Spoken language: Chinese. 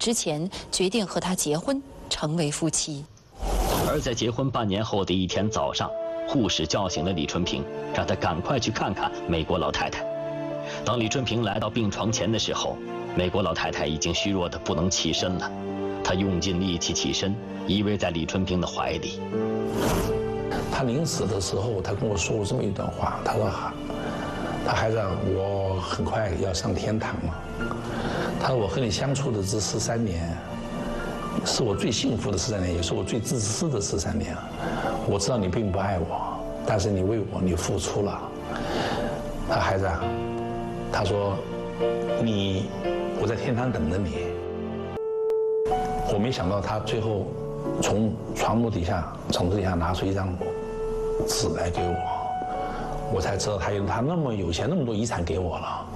之前，决定和他结婚，成为夫妻。 而在结婚半年后的一天早上，护士叫醒了李春平，让他赶快去看看美国老太太。当李春平来到病床前的时候，美国老太太已经虚弱得不能起身了。她用尽力气起身，依偎在李春平的怀里。 他临死的时候，他跟我说过这么一段话，他说：“他孩子，我很快要上天堂了。他说我和你相处的这13年，是我最幸福的13年，也是我最自私的13年。我知道你并不爱我，但是你为我，你付出了。他孩子，他说我在天堂等着你。我没想到他最后从床底下拿出一张纸来给我，我才知道他那么有钱，那么多遗产给我了。